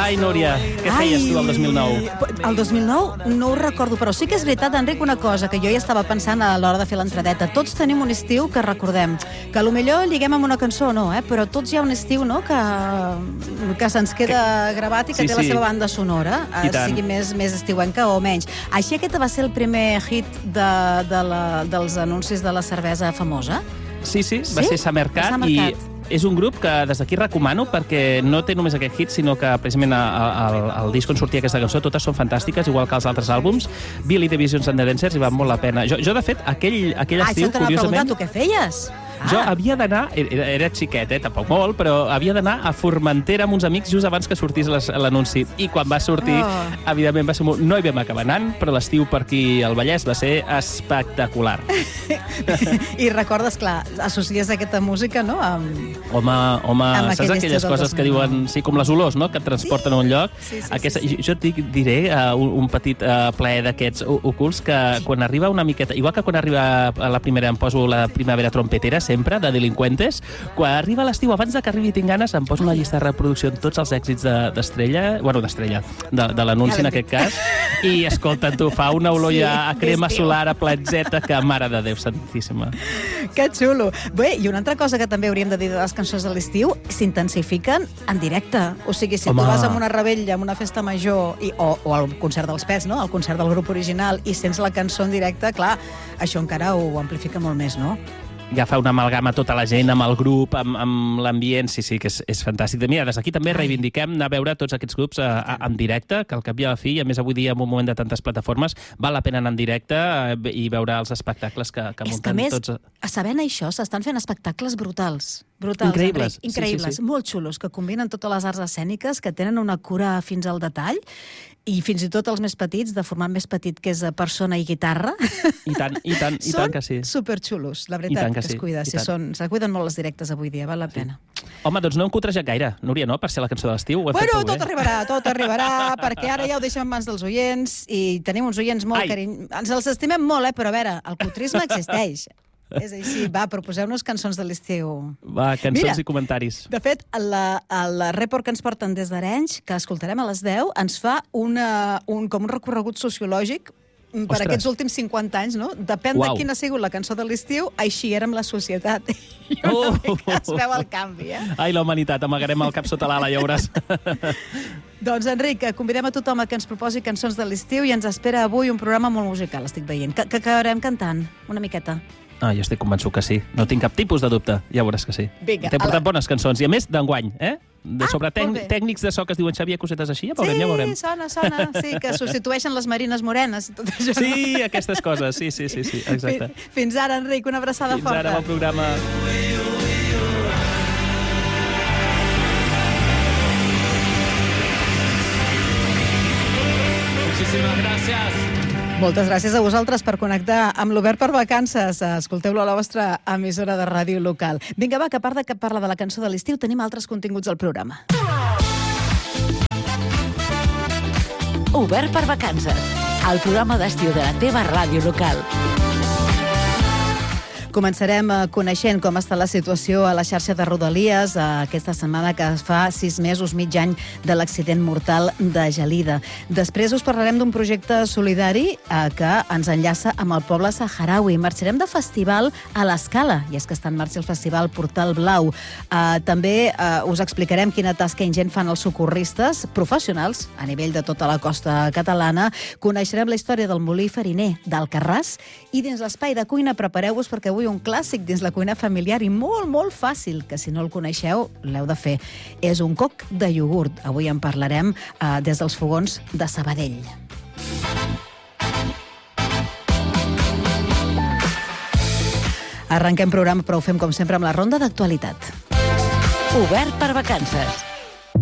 Ai, Núria, què feies tu el 2009? El 2009 no ho recordo, però sí que és veritat, Enric, una cosa que jo ja estava pensant a l'hora de fer l'entradeta. Tots tenim un estiu que recordem, que potser lliguem amb una cançó o no, però tots hi ha un estiu que se'ns queda gravat i que té la seva banda sonora, sigui més estiuenca o menys. Així aquest va ser el primer hit dels anuncis de la cervesa famosa? Sí, va ser Samercat i és un grup que des d'aquí recomano perquè no té només aquest hit, sinó que precisament el disc on sortia aquesta cançó totes són fantàstiques, igual que els altres àlbums. Billy the Visions and the Dancers i val molt la pena. Jo de fet, aquell estiu, curiosament... Tu què feies? Jo havia d'anar, era xiquet, tampoc molt, però havia d'anar a Formentera amb uns amics just abans que sortís l'anunci. I quan va sortir, evidentment, va ser molt... No hi vam acabar anant, però l'estiu per aquí al Vallès va ser espectacular. I recordes, clar, associes aquesta música, no? Home, saps aquelles coses que diuen, sí, com les olors, no?, que et transporten a un lloc? Jo et diré un petit plaer d'aquests ocults que quan arriba una miqueta... Igual que quan arriba a la primera, em poso la primavera trompetera, sempre, de Delinqüentes, quan arriba l'estiu, abans que arribi Tinc ganes, em poso una llista de reproducció amb tots els èxits d'Estrella, de l'anunci en aquest cas, i escolta, tu, fa una olor ja a crema solar, a platzeta, que mare de Déu santíssima. Que xulo. Bé, i una altra cosa que també hauríem de dir de les cançons de l'estiu, s'intensifiquen en directe. O sigui, si tu vas a una revetlla, a una festa major, o al concert dels Pets, no?, al concert del grup original, i sents la cançó en directe, clar, això encara ho amplifica molt més, no? Ja fa una amalgama tota la gent amb el grup, amb l'ambient, sí, que és fantàstic. Mira, des d'aquí també reivindiquem anar a veure tots aquests grups en directe, que al cap i a la fi, i a més avui dia en un moment de tantes plataformes, val la pena anar en directe i veure els espectacles que munten tots. És que a més, sabent això, s'estan fent espectacles brutals. Increïbles. Increïbles, molt xulos, que combinen totes les arts escèniques, que tenen una cura fins al detall, i fins i tot els més petits, de format més petit, que és persona i guitarra. I tant que sí. Són superxulos, la veritat, que es cuida. Se cuiden molt les directes avui dia, val la pena. Home, doncs no hem cotrejat gaire, Núria, no?, per ser la cançó de l'estiu. Bueno, tot arribarà, perquè ara ja ho deixem en mans dels oients, i tenim uns oients molt carinyosos. Ens els estimem molt, però a veure, el cotrisme existeix. És així, va, proposeu-nos cançons de l'estiu. Va, cançons i comentaris. De fet, el report que ens porten des d'Arenys, que escoltarem a les 10, ens fa com un recorregut sociològic per aquests últims 50 anys, no? Depèn de quina ha sigut la cançó de l'estiu, així érem la societat. I una mica es veu el canvi, Ai, la humanitat, amagarem el cap sota l'ala, ja veuràs. Doncs, Enric, convidem a tothom a que ens proposi cançons de l'estiu i ens espera avui un programa molt musical, estic veient. Que acabarem cantant una miqueta. Jo estic convençut que sí. No tinc cap tipus de dubte. Ja veuràs que sí. T'he portat bones cançons. I a més, d'enguany, sobre tècnics de so que es diuen Xavier, cosetes així, ja veurem. Sí, sona. Sí, que substitueixen les marines morenes. Sí, aquestes coses. Sí, exacte. Fins ara, Enric, una abraçada forta. Fins ara, bon programa. Muchísimas gracias. Moltes gràcies a vosaltres per connectar amb l'Obert per Vacances. Escolteu-lo a la vostra emissora de ràdio local. Vinga, va, que a part de que parla de la cançó de l'estiu, tenim altres continguts al programa. Obert per Vacances, el programa d'estiu de la teva ràdio local. Començarem coneixent com està la situació a la xarxa de Rodalies aquesta setmana que fa 6 mesos, mig any de l'accident mortal de Gelida. Després us parlarem d'un projecte solidari que ens enllaça amb el poble saharaui. Marxarem de festival a l'Escala, i és que està en marxa el festival Portal Blau. També us explicarem quina tasca ingent fan els socorristes professionals a nivell de tota la costa catalana. Coneixerem la història del molí fariner d'Alcarràs i dins l'espai de cuina prepareu-vos perquè avui un clàssic dins la cuina familiar i molt, molt fàcil, que si no el coneixeu l'heu de fer. És un coc de iogurt. Avui en parlarem des dels fogons de Sabadell. Arrenquem programa, però ho fem com sempre amb la ronda d'actualitat. Obert per Vacances.